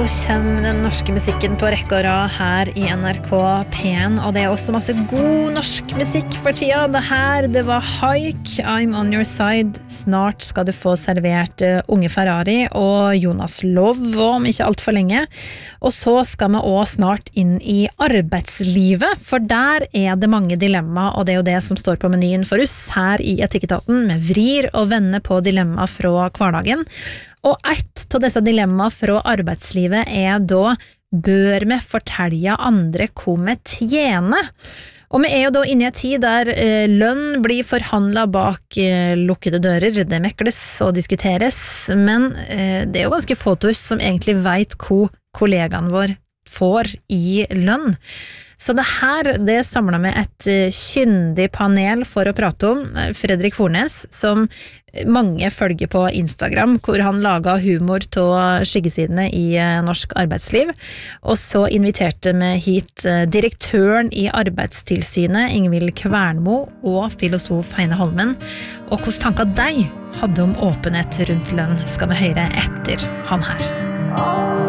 kommer den norske musikken på rekke og rad her i NRK P1, og det også masse god norsk musikk for tida. Det var Haik, I'm on your side. Snart skal du få servert Unge Ferrari og Jonas Lov om ikke alt for lenge. Og så skal vi også snart inn i arbeidslivet, for der det mange dilemma, og det jo det som står på menyen for oss her i Etikketaten, med vrir og vender på dilemma fra hverdagen. Og ett av disse dilemma fra arbeidslivet da, bør vi fortelle andre hva vi tjener? Og vi jo da inne i en tid der lønn blir forhandlet bak lukkede dører, det mekles og diskuteres, men det jo ganske få av oss som egentlig vet hva kollegaen vår får i lønn. Så det samler vi et kyndig panel for å prate om. Fredrik Fornes, som mange følger på Instagram, hvor han lager humor til skyggesidene i norsk arbeidsliv. Og så inviterte vi hit direktøren i Arbeidstilsynet, Ingvild Kvernmo, og filosof Heine Holmen. Og hvilke tanker de hadde om åpenhet rundt lønn skal vi høre etter han her.